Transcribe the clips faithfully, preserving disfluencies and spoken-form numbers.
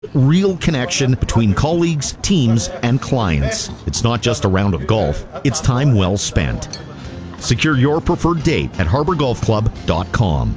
Real connection between colleagues, teams, and clients. It's not just a round of golf, it's time well spent. Secure your preferred date at harbor golf club dot com.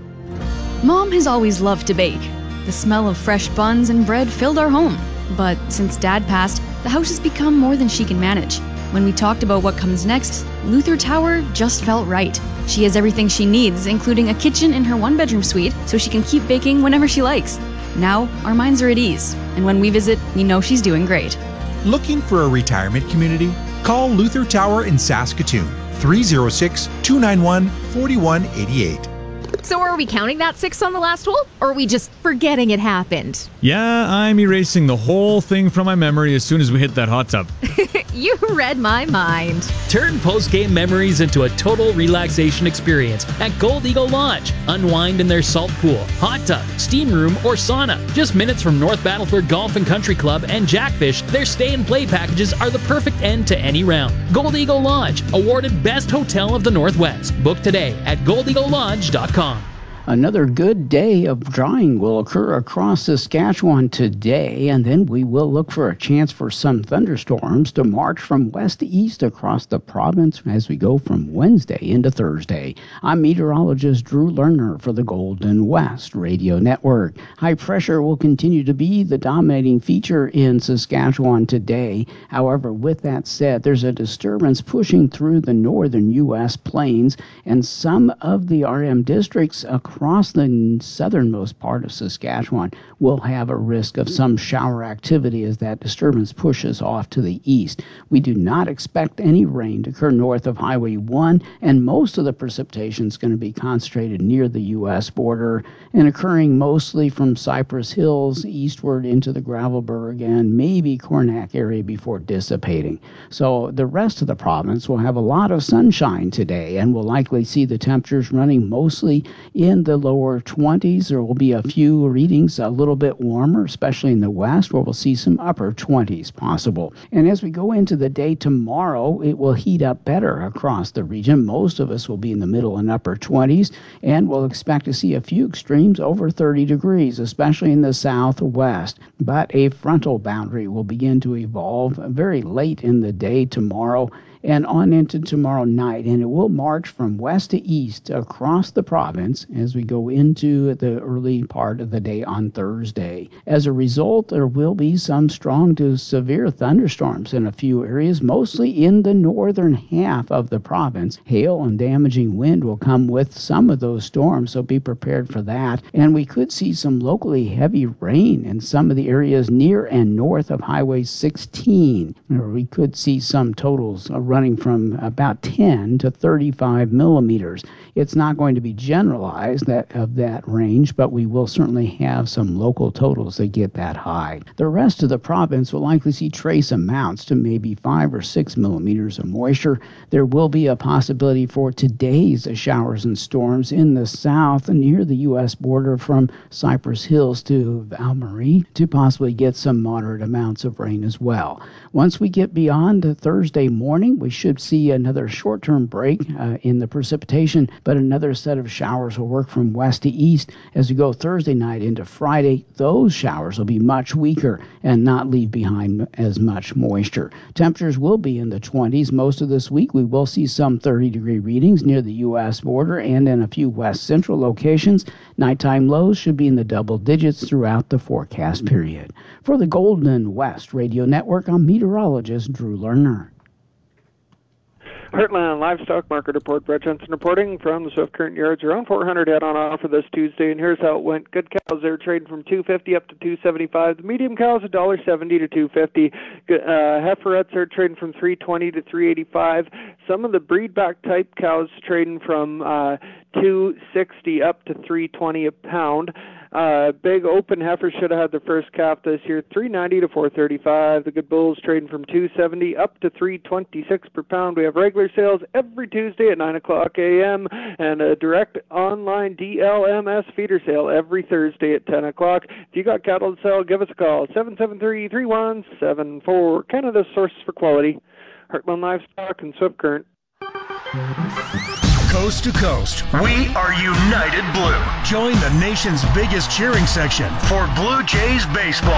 Mom has always loved to bake. The smell of fresh buns and bread filled our home. But since Dad passed, the house has become more than she can manage. When we talked about what comes next, Luther Tower just felt right. She has everything she needs, including a kitchen in her one-bedroom suite, so she can keep baking whenever she likes. Now, our minds are at ease, and when we visit, we know she's doing great. Looking for a retirement community? Call Luther Tower in Saskatoon, three oh six, two nine one, four one eight eight. So are we counting that six on the last hole, or are we just forgetting it happened? Yeah, I'm erasing the whole thing from my memory as soon as we hit that hot tub. You read my mind. Turn post-game memories into a total relaxation experience at Gold Eagle Lodge. Unwind in their salt pool, hot tub, steam room, or sauna. Just minutes from North Battleford Golf and Country Club and Jackfish, their stay and play packages are the perfect end to any round. Gold Eagle Lodge, awarded Best Hotel of the Northwest. Book today at gold eagle lodge dot com. Another good day of drying will occur across Saskatchewan today, and then we will look for a chance for some thunderstorms to march from west to east across the province as we go from Wednesday into Thursday. I'm meteorologist Drew Lerner for the Golden West Radio Network. High pressure will continue to be the dominating feature in Saskatchewan today. However, with that said, there's a disturbance pushing through the northern U S plains, and some of the R M districts across Across the southernmost part of Saskatchewan will have a risk of some shower activity as that disturbance pushes off to the east. We do not expect any rain to occur north of Highway one, and most of the precipitation is going to be concentrated near the U S border and occurring mostly from Cypress Hills eastward into the Gravelburg and maybe Cornack area before dissipating. So the rest of the province will have a lot of sunshine today, and we'll likely see the temperatures running mostly in the lower twenties. There will be a few readings a little bit warmer, especially in the west, where we'll see some upper twenties possible. And as we go into the day tomorrow, it will heat up better across the region. Most of us will be in the middle and upper twenties, and we'll expect to see a few extremes over thirty degrees, especially in the southwest. But a frontal boundary will begin to evolve very late in the day tomorrow and on into tomorrow night, and it will march from west to east across the province as we go into the early part of the day on Thursday. As a result, there will be some strong to severe thunderstorms in a few areas, mostly in the northern half of the province. Hail and damaging wind will come with some of those storms, so be prepared for that. And we could see some locally heavy rain in some of the areas near and north of Highway sixteen, or we could see some totals running from about ten to thirty-five millimeters. It's not going to be generalized that of that range, but we will certainly have some local totals that get that high. The rest of the province will likely see trace amounts to maybe five or six millimeters of moisture. There will be a possibility for today's showers and storms in the south near the U S border from Cypress Hills to Val-Marie to possibly get some moderate amounts of rain as well. Once we get beyond the Thursday morning, we should see another short-term break uh, in the precipitation, but another set of showers will work from west to east as we go Thursday night into Friday. Those showers will be much weaker and not leave behind as much moisture. Temperatures will be in the twenties most of this week. We will see some thirty-degree readings near the U S border and in a few west central locations. Nighttime lows should be in the double digits throughout the forecast period. For the Golden West Radio Network, I'm meteorologist Drew Lerner. Heartland Livestock Market Report. Brett Jensen reporting from the Swift Current Yards. Around four hundred head on offer this Tuesday, and here's how it went. Good cows, they're trading from two fifty up to two seventy-five. The medium cows, one dollar seventy to two fifty. Uh, heiferettes are trading from three twenty to three eighty-five. Some of the breedback type cows trading from uh, two sixty up to three twenty a pound. Uh, big open heifers should have had their first calf this year, three ninety to four thirty-five. The good bulls trading from two seventy up to three twenty-six per pound. We have regular sales every Tuesday at nine o'clock a.m. and a direct online D L M S feeder sale every Thursday at ten o'clock. If you got cattle to sell, give us a call, seven seven three, three one seven four. Canada's source for quality. Heartland Livestock and Swift Current. coast to coast, we are United Blue. Join the nation's biggest cheering section for Blue Jays baseball.